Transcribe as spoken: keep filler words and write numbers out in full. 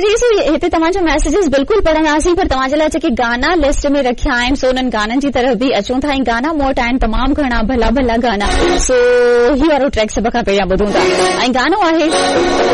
जी सो हिते तव्हां जो मैसेजेस बिल्कुल पढ़ंदासीं, पर तव्हां जे लाइ जेके गाना लिस्ट में रखिया आहिनि सो उन्हनि गाननि जी तरफ़ बि अचूं था। ऐं गाना मूं वटि आहिनि तमामु घणा भला भला गाना, सो ही वारो ट्रैक सभ खां पहिरियां ॿुधूं था। ऐं गानो आहे